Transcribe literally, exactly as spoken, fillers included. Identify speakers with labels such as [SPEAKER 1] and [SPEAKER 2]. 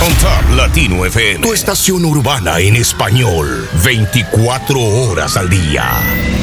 [SPEAKER 1] On Top Latino F M. Tu estación urbana en español. veinticuatro horas al día.